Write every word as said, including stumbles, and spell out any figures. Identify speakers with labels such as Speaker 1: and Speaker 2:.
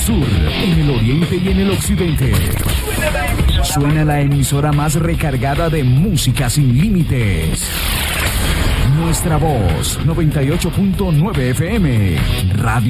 Speaker 1: sur, en el oriente y en el occidente. Suena la emisora más recargada de música sin límites. Nuestra voz, noventa y ocho punto nueve F M. Radio